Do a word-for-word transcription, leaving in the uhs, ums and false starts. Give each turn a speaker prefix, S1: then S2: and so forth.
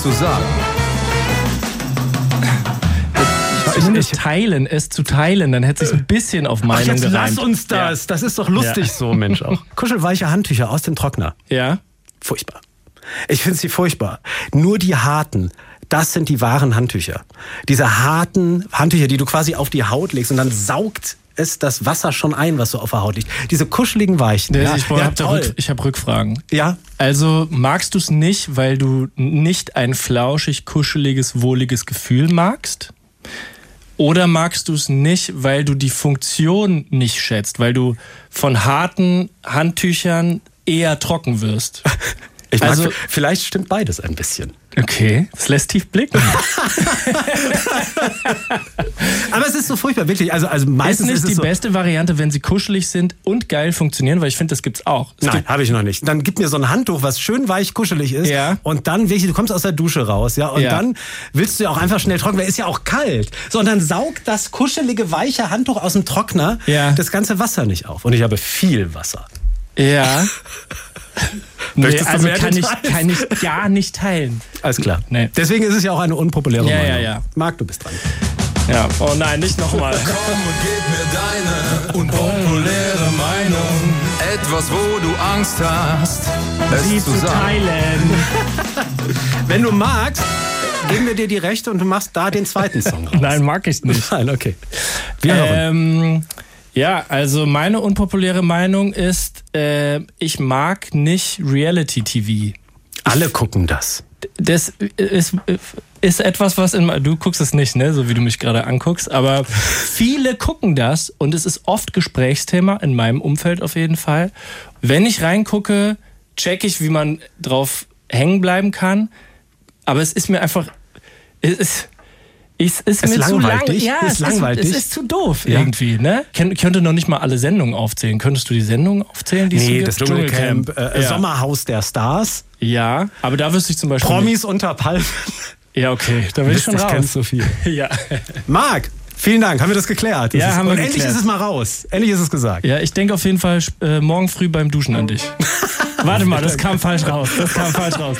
S1: zu sagen.
S2: Zumindest teilen, es zu teilen, dann hätte es sich ein bisschen auf Meinung
S3: Ach, jetzt
S2: gereimt.
S3: lass uns das.
S2: Ja.
S3: Das ist doch lustig
S2: Ja.
S3: so, Mensch auch. Kuschelweiche Handtücher aus dem Trockner.
S2: Ja.
S3: Furchtbar. Ich finde sie furchtbar. Nur die harten, das sind die wahren Handtücher. Diese harten Handtücher, die du quasi auf die Haut legst und dann saugt es das Wasser schon ein, was so auf der Haut liegt. Diese kuscheligen Weichen.
S2: Ja,
S3: Ja,
S2: ich
S3: ja,
S2: habe
S3: toll.
S2: Rück, ich hab Rückfragen.
S3: Ja,
S2: Also magst du es nicht, weil du nicht ein flauschig, kuscheliges, wohliges Gefühl magst? Oder magst du es nicht, weil du die Funktion nicht schätzt, weil du von harten Handtüchern eher trocken wirst?
S3: ich mag,
S2: Also-
S3: vielleicht stimmt beides ein bisschen.
S2: Okay, das lässt tief blicken.
S3: Aber es ist so furchtbar, wirklich. Also, also
S2: Ist
S3: meistens
S2: nicht
S3: ist es
S2: die
S3: so.
S2: beste Variante, wenn sie kuschelig sind und geil funktionieren, weil ich finde, das gibt's auch. Es
S3: Nein,
S2: gibt,
S3: habe ich noch nicht. Dann gib mir so ein Handtuch, was schön weich kuschelig ist.
S2: Ja.
S3: Und dann, wirklich, du kommst aus der Dusche raus, ja. Und
S2: Ja.
S3: dann willst du ja auch einfach schnell trocknen, weil ist ja auch kalt. So, und dann saugt das kuschelige, weiche Handtuch aus dem Trockner
S2: Ja.
S3: das ganze Wasser nicht auf. Und ich habe viel Wasser.
S2: ja. Nee,
S3: Möchtest du
S2: also
S3: mehr
S2: kann ich,
S3: Details?
S2: kann ich gar nicht teilen.
S3: Alles klar.
S2: Nee.
S3: Deswegen ist es ja auch eine unpopuläre
S2: Ja,
S3: Meinung.
S2: ja, ja.
S3: Marc, du bist dran.
S2: Ja. Oh nein, nicht nochmal.
S1: Komm und gib mir deine unpopuläre Meinung. Etwas, wo du Angst hast, es zu sagen.
S2: teilen.
S3: Wenn du magst, geben wir dir die Rechte und du machst da den zweiten Song raus.
S2: Nein, mag ich nicht.
S3: Nein, okay. Wir hören.
S2: Ähm, ja, also meine unpopuläre Meinung ist, äh, ich mag nicht Reality-T V.
S3: Alle gucken das.
S2: Das ist, ist etwas, was in... Du guckst es nicht, ne? So wie du mich gerade anguckst. Aber viele gucken das und es ist oft Gesprächsthema, in meinem Umfeld auf jeden Fall. Wenn ich reingucke, check ich, wie man drauf hängen bleiben kann. Aber es ist mir einfach... Es ist... Es ist
S3: Es
S2: mir zu lang.
S3: langweilt dich?
S2: Ja,
S3: Es
S2: es,
S3: langweilt
S2: ist, es
S3: dich?
S2: ist zu doof
S3: Ja.
S2: irgendwie, ne? Ich könnte noch nicht mal alle Sendungen aufzählen. Könntest du die Sendungen aufzählen? Die es so
S3: Nee,
S2: gibt?
S3: das Dschungelcamp, äh,
S2: ja.
S3: Sommerhaus der Stars,
S2: Ja, aber da wüsste ich zum Beispiel...
S3: Promis unter Palmen.
S2: Nicht. Ja, okay, da will ich schon
S3: Das
S2: raus.
S3: kennst du viel.
S2: Ja.
S3: Marc, vielen Dank, haben wir das geklärt? Das
S2: Ja,
S3: ist,
S2: haben wir
S3: und endlich
S2: geklärt.
S3: ist es mal raus. Endlich ist es gesagt.
S2: Ja, ich denke auf jeden Fall äh, morgen früh beim Duschen an dich. Warte mal, das kam falsch raus. Das kam falsch raus.